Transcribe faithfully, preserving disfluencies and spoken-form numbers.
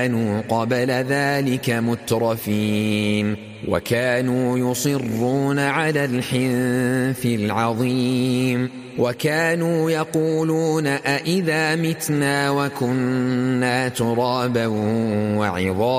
كانوا قبل ذلك مترفين وكانوا يصرون على الحنث العظيم وكانوا يقولون أإذا متنا وكنا ترابا وعظاما